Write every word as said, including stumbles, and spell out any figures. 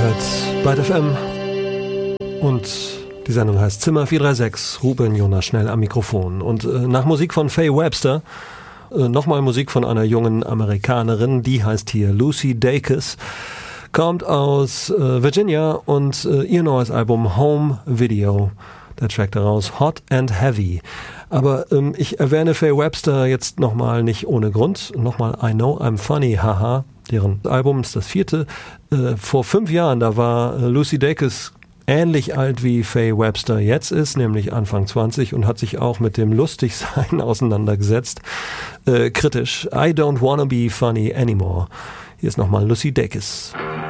Zeit, Byte F M. Und die Sendung heißt Zimmer vier drei sechs, Ruben Jonas schnell am Mikrofon. Und äh, nach Musik von Faye Webster, äh, nochmal Musik von einer jungen Amerikanerin, die heißt hier Lucy Dacus, kommt aus äh, Virginia und äh, ihr neues Album Home Video. Der Track daraus, Hot and Heavy. Aber ähm, ich erwähne Faye Webster jetzt nochmal nicht ohne Grund. Nochmal I Know I'm Funny, haha. Deren Album ist das vierte. Äh, vor fünf Jahren, da war äh, Lucy Dacus ähnlich alt wie Faye Webster jetzt ist, nämlich Anfang zwanzig, und hat sich auch mit dem Lustigsein auseinandergesetzt. Äh, kritisch. I don't wanna be funny anymore. Hier ist nochmal Lucy Dacus.